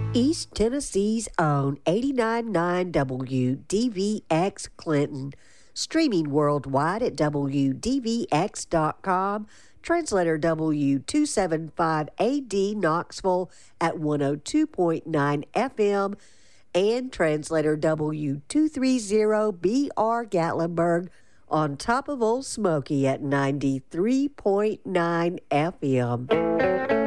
East Tennessee's own 89.9 WDVX Clinton, streaming worldwide at WDVX.com, translator W275AD Knoxville at 102.9 FM, and translator W230BR Gatlinburg on top of Old Smoky at 93.9 FM.